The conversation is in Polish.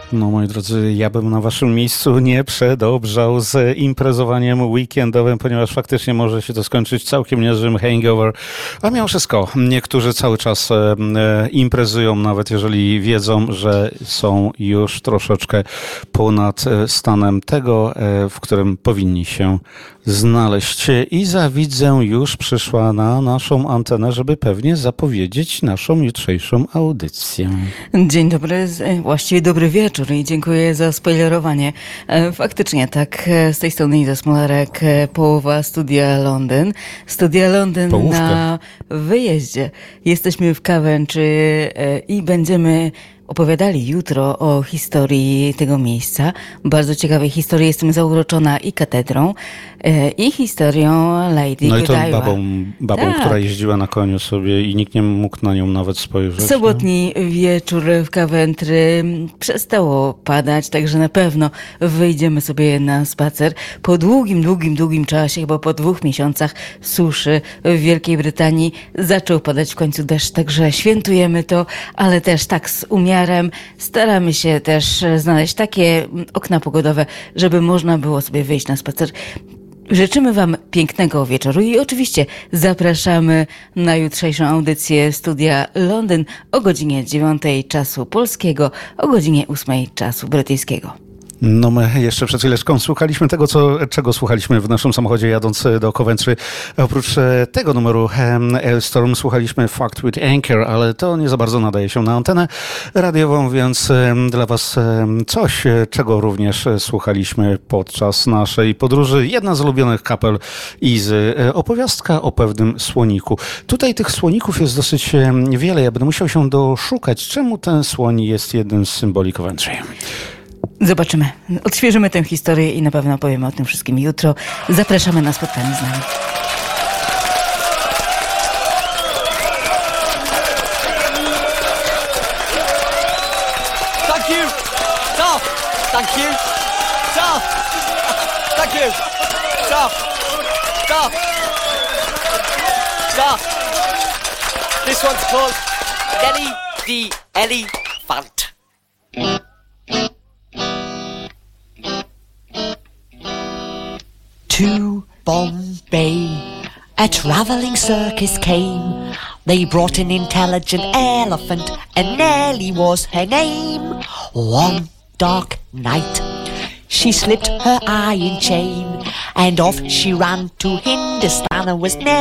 No moi drodzy, ja bym na waszym miejscu nie przedobrzał z imprezowaniem weekendowym, ponieważ faktycznie może się to skończyć całkiem niezłym hangover. A mimo wszystko, niektórzy cały czas imprezują, nawet jeżeli wiedzą, że są już troszeczkę ponad stanem tego, w którym powinni się znaleźć. Iza, widzę, już przyszła na naszą antenę, żeby pewnie zapowiedzieć naszą jutrzejszą audycję. Dzień dobry, właściwie dobry wieczór i dziękuję za spoilerowanie. Faktycznie tak, z tej strony Iza Smolarek, połowa Studia Londyn. Studia Londyn Połówka. Na wyjeździe. Jesteśmy w Coventry i będziemy opowiadali jutro o historii tego miejsca. Bardzo ciekawej historii. Jestem zauroczona i katedrą, i historią Lady No i to Godiva. babą, Tak. która jeździła na koniu sobie i nikt nie mógł na nią nawet spojrzeć. Sobotni wieczór w Coventry, przestało padać, także na pewno wyjdziemy sobie na spacer. Po długim czasie, chyba po 2 miesiącach suszy w Wielkiej Brytanii zaczął padać w końcu deszcz, także świętujemy to, ale też tak z umiarem. Staramy się też znaleźć takie okna pogodowe, żeby można było sobie wyjść na spacer. Życzymy wam pięknego wieczoru i oczywiście zapraszamy na jutrzejszą audycję Studia Londyn o godzinie 9 czasu polskiego, o godzinie 8 czasu brytyjskiego. No my jeszcze przed chwileczką słuchaliśmy tego, czego słuchaliśmy w naszym samochodzie jadąc do Coventry. Oprócz tego numeru Ailstorm słuchaliśmy Fucked with Anchor, ale to nie za bardzo nadaje się na antenę radiową, więc dla was coś, czego również słuchaliśmy podczas naszej podróży. Jedna z ulubionych kapel Izy. Opowiastka o pewnym słoniku. Tutaj tych słoników jest dosyć wiele. Ja będę musiał się doszukać, czemu ten słoń jest jednym z symboli Coventry. Zobaczymy. Odświeżymy tę historię i na pewno opowiemy o tym wszystkim jutro. Zapraszamy na spotkanie z nami. Thank you. Stop. Thank you. Stop. Thank you. Stop. Stop. Stop. This one's called Nelly the Elephant. To Bombay, a travelling circus came. They brought an intelligent elephant, and Nellie was her name. One dark night, she slipped her iron chain, and off she ran to Hindustan and was never